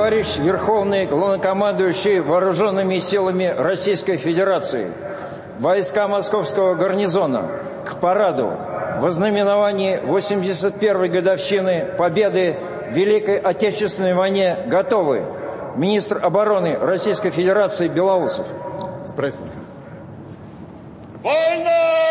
Товарищ Верховный Главнокомандующий Вооруженными силами Российской Федерации, войска Московского гарнизона к параду в ознаменовании 81-й годовщины Победы в Великой Отечественной войне готовы. Министр обороны Российской Федерации Белоусов. Вольно!